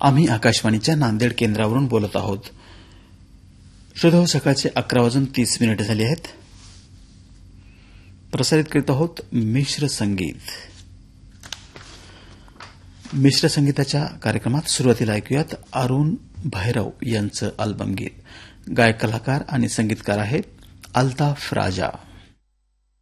आम्ही आकाशवाणीच्या नांदेड केंद्रावरून बोलत आहोत. श्रोताहो, सकाळचे 11:30 झाले आहेत. प्रसारित करीत आहोत मिश्र संगीत. मिश्र संगीताच्या कार्यक्रमात सुरुवातीला ऐकूयात अरुण भैरव यांचं अल्बम गीत. गायक, कलाकार आणि संगीतकार आहेत अल्ताफ राजा.